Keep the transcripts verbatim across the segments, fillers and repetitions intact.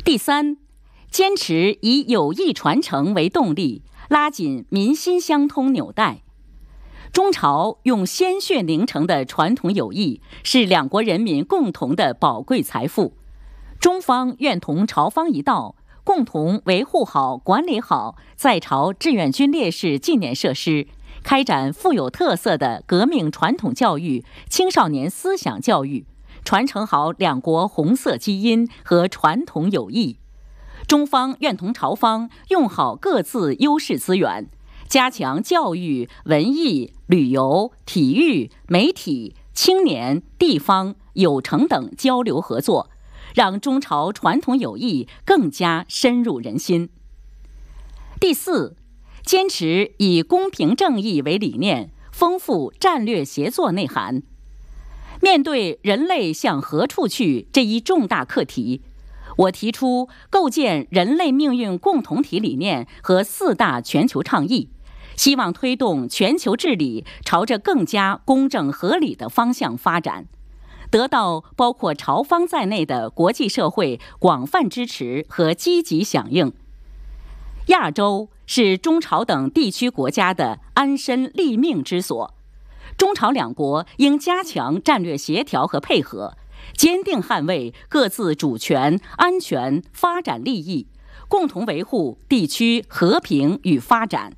第三，坚持以友谊传承为动力，拉紧民心相通纽带。中朝用鲜血凝成的传统友谊，是两国人民共同的宝贵财富。中方愿同朝方一道，共同维护好、管理好在朝志愿军烈士纪念设施，开展富有特色的革命传统教育、青少年思想教育，传承好两国红色基因和传统友谊。中方愿同朝方用好各自优势资源，加强教育、文艺、旅游、体育、媒体、青年、地方、有成等交流合作，让中朝传统友谊更加深入人心。第四，坚持以公平正义为理念，丰富战略协作内涵。面对人类向何处去这一重大课题，我提出构建人类命运共同体理念和四大全球倡议，希望推动全球治理朝着更加公正合理的方向发展，得到包括朝方在内的国际社会广泛支持和积极响应。亚洲是中朝等地区国家的安身立命之所，中朝两国应加强战略协调和配合，坚定捍卫各自主权、安全、发展利益，共同维护地区和平与发展。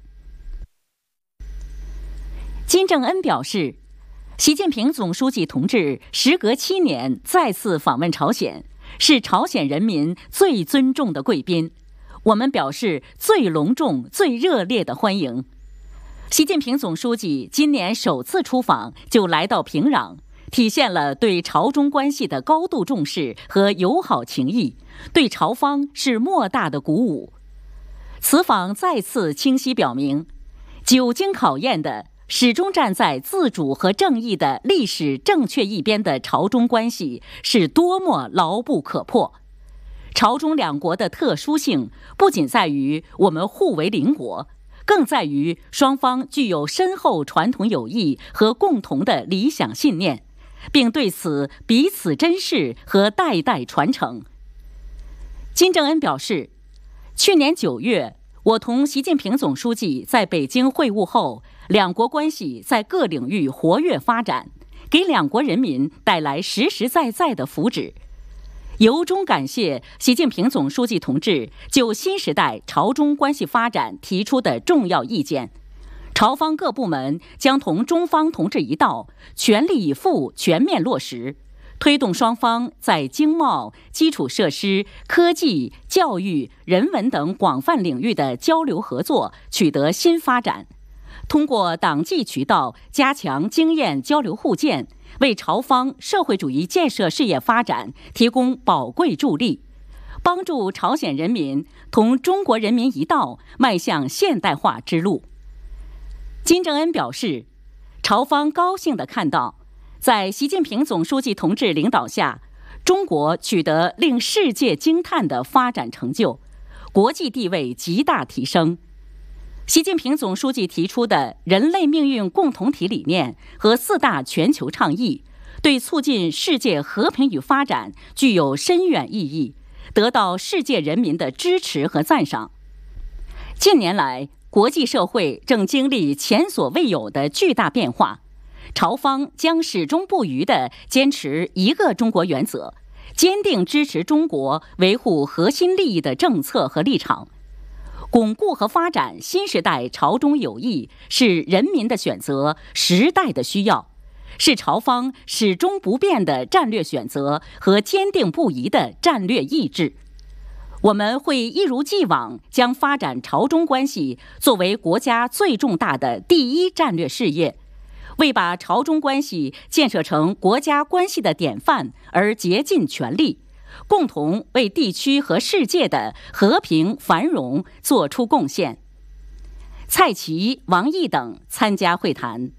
金正恩表示，习近平总书记同志时隔七年再次访问朝鲜，是朝鲜人民最尊重的贵宾，我们表示最隆重、最热烈的欢迎。习近平总书记今年首次出访就来到平壤，体现了对朝中关系的高度重视和友好情谊，对朝方是莫大的鼓舞。此访再次清晰表明，久经考验的、始终站在自主和正义的历史正确一边的朝中关系是多么牢不可破。朝中两国的特殊性不仅在于我们互为邻国，更在于双方具有深厚传统友谊和共同的理想信念，并对此彼此珍视和代代传承。金正恩表示，去年九月，我同习近平总书记在北京会晤后，两国关系在各领域活跃发展，给两国人民带来实实在在的福祉。由衷感谢习近平总书记同志就新时代朝中关系发展提出的重要意见，朝方各部门将同中方同志一道，全力以赴全面落实，推动双方在经贸、基础设施、科技、教育、人文等广泛领域的交流合作取得新发展，通过党纪渠道加强经验交流互鉴，为朝方社会主义建设事业发展提供宝贵助力，帮助朝鲜人民同中国人民一道迈向现代化之路。金正恩表示，朝方高兴地看到，在习近平总书记同志领导下，中国取得令世界惊叹的发展成就，国际地位极大提升。习近平总书记提出的人类命运共同体理念和四大全球倡议，对促进世界和平与发展具有深远意义，得到世界人民的支持和赞赏。近年来，国际社会正经历前所未有的巨大变化，朝方将始终不渝地坚持一个中国原则，坚定支持中国维护核心利益的政策和立场。巩固和发展新时代朝中友谊是人民的选择，时代的需要，是朝方始终不变的战略选择和坚定不移的战略意志。我们会一如既往将发展朝中关系作为国家最重大的第一战略事业，为把朝中关系建设成国家关系的典范而竭尽全力，共同为地区和世界的和平繁荣做出贡献。蔡奇、王毅等参加会谈。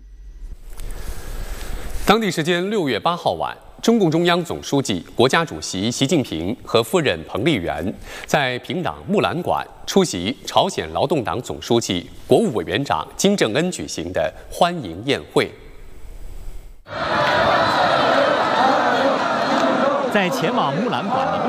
当地时间六月八号晚，中共中央总书记、国家主席习近平和夫人彭丽媛在平壤木兰馆出席朝鲜劳动党总书记、国务委员长金正恩举行的欢迎宴会。 在前往木兰馆的路